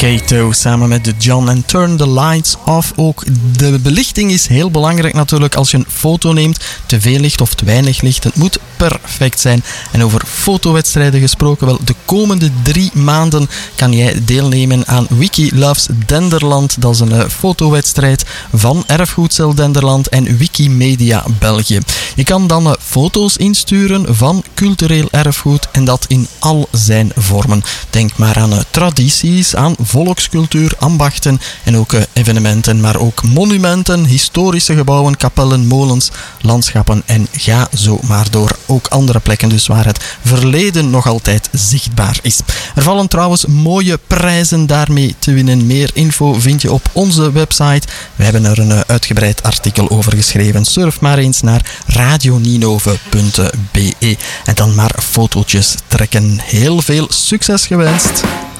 Kato samen met de John en Turn the Lights Off. Ook de belichting is heel belangrijk natuurlijk als je een foto neemt. Te veel licht of te weinig licht, het moet perfect zijn. En over fotowedstrijden gesproken, wel, de komende 3 maanden kan jij deelnemen aan Wiki Loves Denderland. Dat is een fotowedstrijd van Erfgoedcel Denderland en Wikimedia België. Je kan dan foto's insturen van cultureel erfgoed en dat in al zijn vormen. Denk maar aan tradities, aan volkscultuur, ambachten en ook evenementen, maar ook monumenten, historische gebouwen, kapellen, molens, landschappen en ga zo maar door. Ook andere plekken dus waar het verleden nog altijd zichtbaar is. Er vallen trouwens mooie prijzen daarmee te winnen. Meer info vind je op onze website. We hebben er een uitgebreid artikel over geschreven. Surf maar eens naar radioninove.be en dan maar fotootjes trekken. Heel veel succes gewenst!